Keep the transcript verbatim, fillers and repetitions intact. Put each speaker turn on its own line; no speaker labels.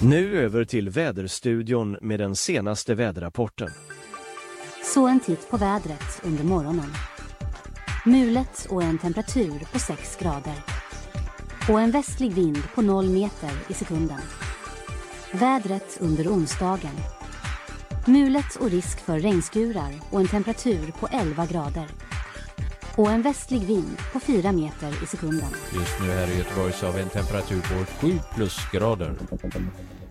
Nu över till väderstudion med den senaste väderrapporten.
Så en titt på vädret under morgonen. Mulet och en temperatur på sex grader. Och en västlig vind på noll meter i sekunden. Vädret under onsdagen. Mulet och risk för regnskurar och en temperatur på elva grader. Och en västlig vind på fyra meter i sekunden.
Just nu här i Göteborg så har vi en temperatur på sju plusgrader.